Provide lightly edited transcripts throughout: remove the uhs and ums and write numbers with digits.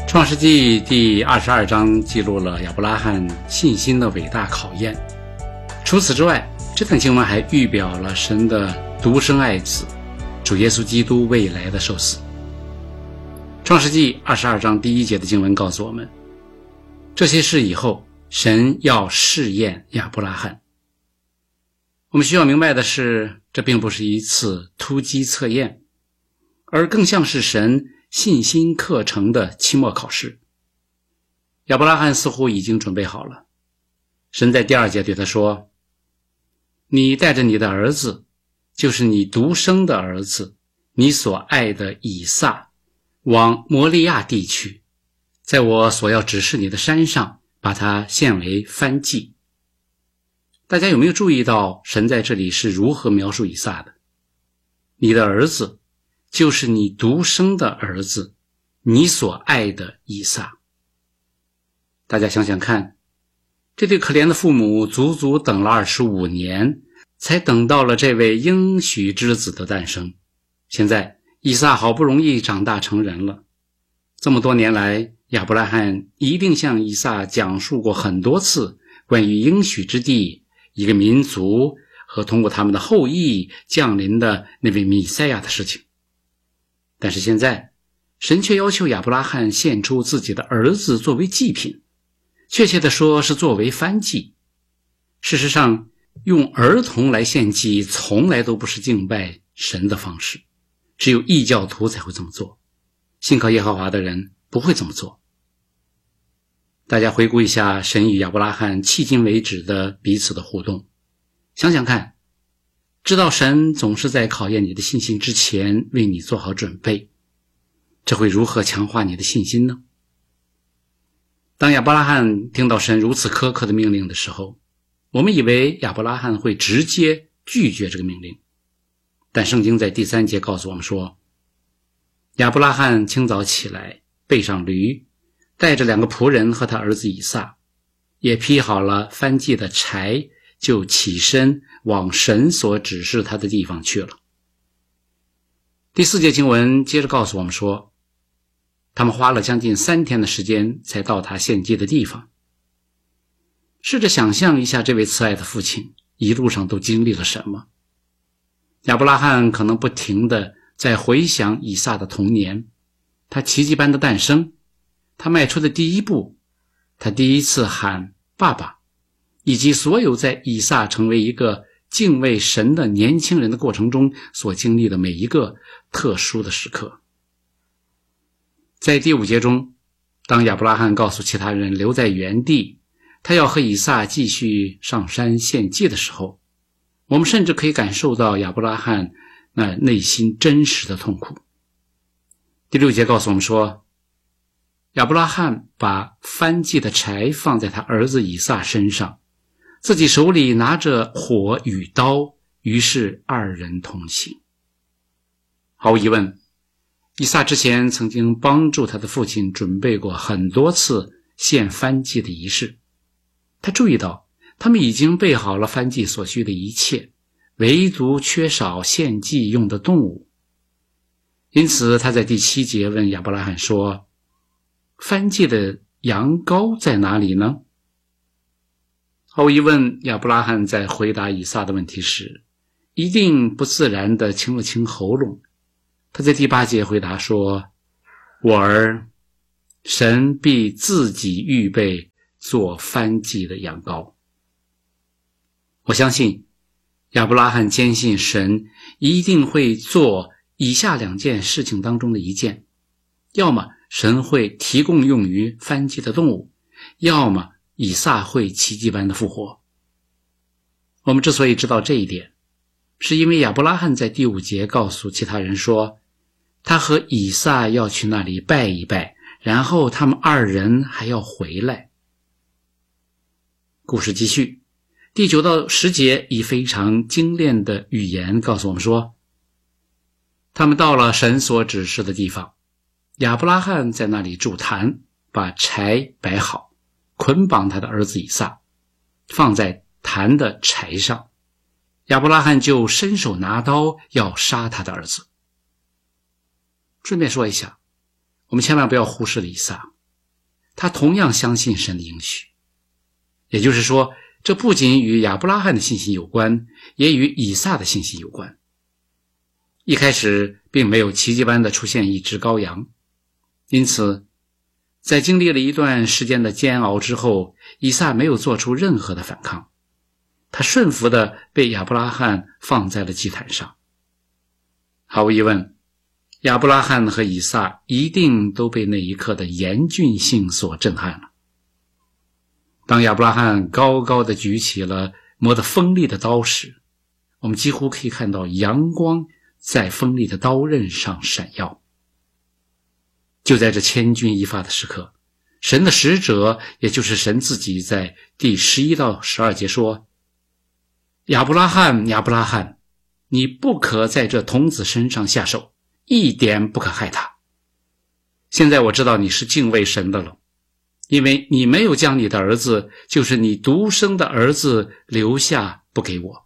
创世纪第22章记录了亚伯拉罕信心的伟大考验。除此之外，这段经文还预表了神的独生爱子主耶稣基督未来的受死。创世纪22章第1节的经文告诉我们，这些事以后，神要试验亚伯拉罕。我们需要明白的是，这并不是一次突击测验，而更像是神信心课程的期末考试。亚伯拉罕似乎已经准备好了。神在第2节对他说，你带着你的儿子，就是你独生的儿子，你所爱的以撒，往摩利亚地去，在我所要指示你的山上，把它献为燔祭。大家有没有注意到神在这里是如何描述以撒的？你的儿子就是你独生的儿子，你所爱的以撒。大家想想看，这对可怜的父母足足等了25年，才等到了这位应许之子的诞生。现在以撒好不容易长大成人了，这么多年来，亚伯拉罕一定向以撒讲述过很多次关于应许之地、一个民族和通过他们的后裔降临的那位弥赛亚的事情。但是现在，神却要求亚伯拉罕献出自己的儿子作为祭品，确切地说是作为燔祭。事实上，用儿童来献祭从来都不是敬拜神的方式，只有异教徒才会这么做，信靠耶和华的人不会这么做。大家回顾一下神与亚伯拉罕迄今为止的彼此的互动，想想看，知道神总是在考验你的信心之前为你做好准备，这会如何强化你的信心呢？当亚伯拉罕听到神如此苛刻的命令的时候，我们以为亚伯拉罕会直接拒绝这个命令，但圣经在第3节告诉我们说，亚伯拉罕清早起来，背上驴，带着2个仆人和他儿子以撒，也劈好了燔祭的柴，就起身往神所指示他的地方去了。第4节经文接着告诉我们说，他们花了将近3天的时间才到达献祭的地方。试着想象一下这位慈爱的父亲一路上都经历了什么。亚伯拉罕可能不停地在回想以撒的童年，他奇迹般的诞生，他迈出的第一步，他第一次喊爸爸，以及所有在以撒成为一个敬畏神的年轻人的过程中所经历的每一个特殊的时刻。在第5节中，当亚伯拉罕告诉其他人留在原地，他要和以撒继续上山献祭的时候，我们甚至可以感受到亚伯拉罕那内心真实的痛苦。第6节告诉我们说，亚伯拉罕把燔祭的柴放在他儿子以撒身上，自己手里拿着火与刀，于是2人同行。毫无疑问，以撒之前曾经帮助他的父亲准备过很多次献燔祭的仪式，他注意到他们已经备好了燔祭所需的一切，唯独缺少献祭用的动物。因此他在第7节问亚伯拉罕说，燔祭的羊羔在哪里呢？毫无疑问，亚伯拉罕在回答以撒的问题时，一定不自然地清了清喉咙。他在第8节回答说，我儿，神必自己预备做燔祭的羊羔。我相信亚伯拉罕坚信神一定会做以下2件事情当中的一件，要么神会提供用于燔祭的动物，要么以撒会奇迹般的复活。我们之所以知道这一点，是因为亚伯拉罕在第5节告诉其他人说，他和以撒要去那里拜一拜，然后他们2人还要回来。故事继续，第9到10节以非常精炼的语言告诉我们说，他们到了神所指示的地方，亚伯拉罕在那里筑坛，把柴摆好，捆绑他的儿子以撒，放在坛的柴上。亚伯拉罕就伸手拿刀要杀他的儿子。顺便说一下，我们千万不要忽视了以撒。 他同样相信神的应许。也就是说，这不仅与亚伯拉罕的信心有关，也与以撒的信心有关。一开始并没有奇迹般的出现一只羔羊，因此在经历了一段时间的煎熬之后，以撒没有做出任何的反抗，他顺服地被亚伯拉罕放在了祭坛上。毫无疑问，亚伯拉罕和以撒一定都被那一刻的严峻性所震撼了。当亚伯拉罕高高地举起了磨得锋利的刀时，我们几乎可以看到阳光在锋利的刀刃上闪耀。就在这千钧一发的时刻，神的使者，也就是神自己，在第11到12节说：亚伯拉罕，亚伯拉罕，你不可在这童子身上下手，一点不可害他。现在我知道你是敬畏神的了，因为你没有将你的儿子，就是你独生的儿子留下不给我。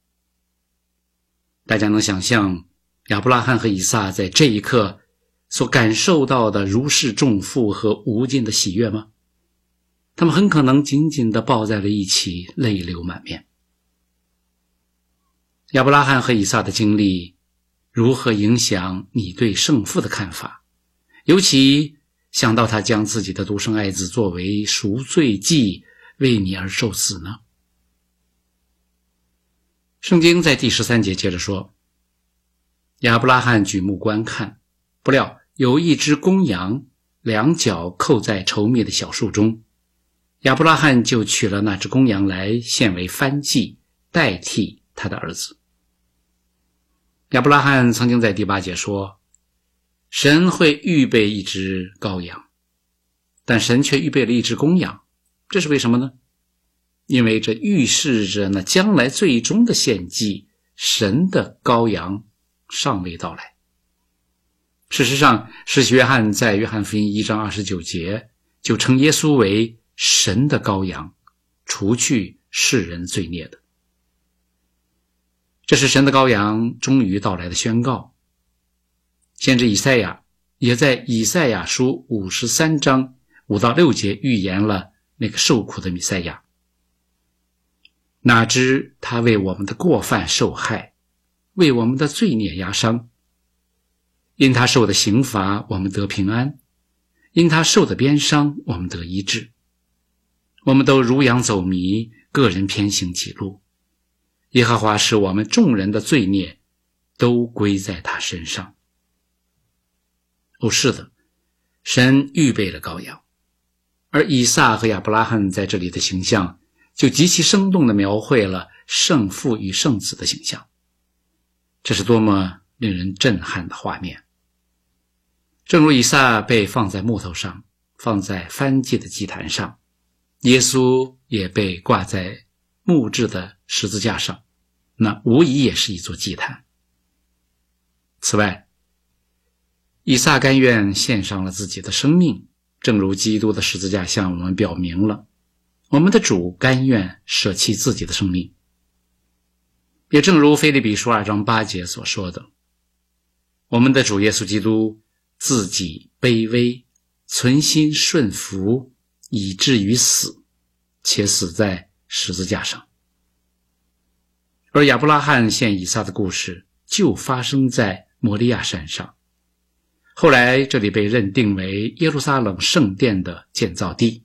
大家能想象亚伯拉罕和以撒在这一刻所感受到的如释重负和无尽的喜悦吗？他们很可能紧紧地抱在了一起，泪流满面。亚伯拉罕和以撒的经历如何影响你对胜负的看法？尤其想到他将自己的独生爱子作为赎罪祭为你而受死呢？圣经在第13节接着说，亚伯拉罕举目观看，不料有一只公羊，两脚扣在稠密的小树中，亚伯拉罕就取了那只公羊来献为燔祭，代替他的儿子。亚伯拉罕曾经在第8节说，神会预备一只羔羊，但神却预备了一只公羊，这是为什么呢？因为这预示着那将来最终的献祭，神的羔羊尚未到来。事实上，施洗约翰在约翰福音1章29节就称耶稣为神的羔羊，除去世人罪孽的。这是神的羔羊终于到来的宣告。先知以赛亚也在以赛亚书53章5到6节预言了那个受苦的弥赛亚。哪知他为我们的过犯受害，为我们的罪孽压伤。因他受的刑罚，我们得平安；因他受的鞭伤，我们得医治。我们都如羊走迷，个人偏行己路。耶和华使我们众人的罪孽都归在他身上。是的，神预备了羔羊，而以撒和亚伯拉罕在这里的形象就极其生动地描绘了圣父与圣子的形象。这是多么令人震撼的画面。正如以撒被放在木头上，放在燔祭的祭坛上，耶稣也被挂在木质的十字架上，那无疑也是一座祭坛。此外，以撒甘愿献上了自己的生命，正如基督的十字架向我们表明了，我们的主甘愿舍弃自己的生命。也正如腓立比书2章8节所说的，我们的主耶稣基督自己卑微，存心顺服，以至于死，且死在十字架上。而亚伯拉罕献以撒的故事就发生在摩利亚山上，后来这里被认定为耶路撒冷圣殿的建造地。